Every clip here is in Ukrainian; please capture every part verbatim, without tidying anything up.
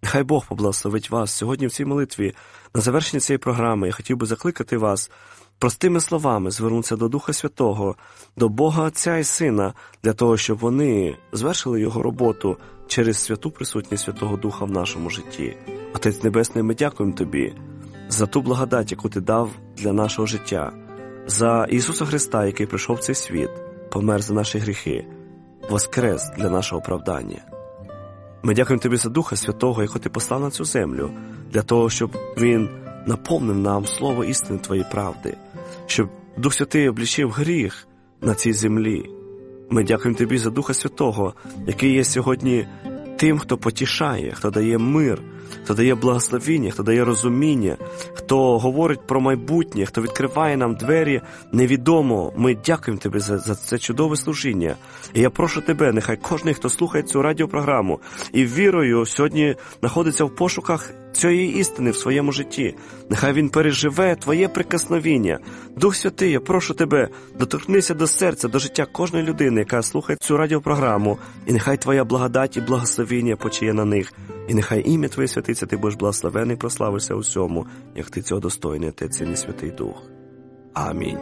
Нехай Бог поблагословить вас сьогодні в цій молитві. На завершення цієї програми я хотів би закликати вас простими словами звернутися до Духа Святого, до Бога Отця і Сина, для того, щоб вони звершили Його роботу через святу присутність Святого Духа в нашому житті. Отець Небесний, ми дякуємо Тобі за ту благодать, яку Ти дав для нашого життя, за Ісуса Христа, який прийшов в цей світ, помер за наші гріхи, воскрес для нашого оправдання. Ми дякуємо Тобі за Духа Святого, якого Ти послав на цю землю, для того, щоб Він наповнив нам слово істини Твоєї правди, щоб Дух Святий облічив гріх на цій землі. Ми дякуємо Тобі за Духа Святого, який є сьогодні тим, хто потішає, хто дає мир, хто дає благословіння, хто дає розуміння, хто говорить про майбутнє, хто відкриває нам двері невідомо. Ми дякуємо Тобі за, за це чудове служіння. І я прошу Тебе, нехай кожен, хто слухає цю радіопрограму і вірою сьогодні знаходиться в пошуках цієї істини в своєму житті, нехай він переживе Твоє прикосновіння. Дух Святий, я прошу Тебе, доторкнися до серця, до життя кожної людини, яка слухає цю радіопрограму, і нехай Твоя благодать і благословіння почиє на них. І нехай ім'я Твоє святиться, Ти будеш благословений і прославишся усьому, як Ти цього достойний, Отець і Святий Дух. Амінь.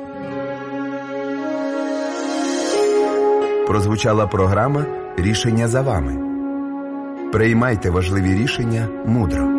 Прозвучала програма «Рішення за вами». Приймайте важливі рішення мудро.